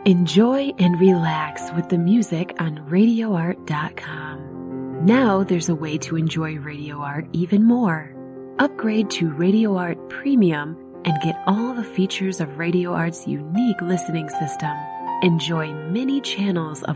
Enjoy and relax with the music on RadioArt.com. Now there's a way to enjoy Radio Art even more. Upgrade to Radio Art Premium and get all the features of Radio Art's unique listening system. Enjoy many channels of